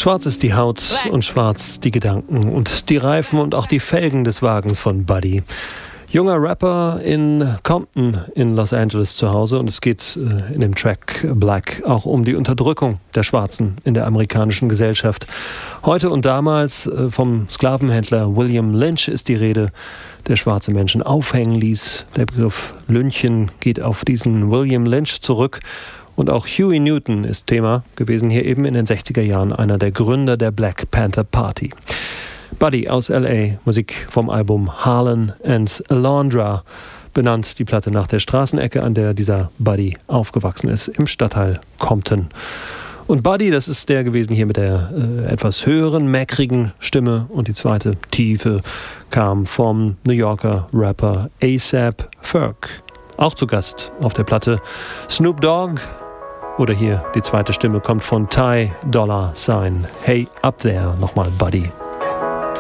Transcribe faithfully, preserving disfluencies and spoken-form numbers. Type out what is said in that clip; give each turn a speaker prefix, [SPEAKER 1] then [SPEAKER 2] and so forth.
[SPEAKER 1] Schwarz ist die Haut und schwarz die Gedanken und die Reifen und auch die Felgen des Wagens von Buddy. Junger Rapper in Compton in Los Angeles zu Hause, und es geht äh, in dem Track Black auch um die Unterdrückung der Schwarzen in der amerikanischen Gesellschaft. Heute und damals äh, vom Sklavenhändler William Lynch ist die Rede, der schwarze Menschen aufhängen ließ. Der Begriff Lynchen geht auf diesen William Lynch zurück. Und auch Huey Newton ist Thema gewesen, hier eben in den sechziger Jahren, einer der Gründer der Black Panther Party. Buddy aus L A, Musik vom Album Harlan and Alondra, benannt die Platte nach der Straßenecke, an der dieser Buddy aufgewachsen ist, im Stadtteil Compton. Und Buddy, das ist der gewesen hier mit der äh, etwas höheren, mäckrigen Stimme, und die zweite tiefe kam vom New Yorker Rapper A$AP Ferg. Auch zu Gast auf der Platte Snoop Dogg. Oder hier die zweite Stimme kommt von Ty Dolla Sign. Hey, up there, nochmal Buddy.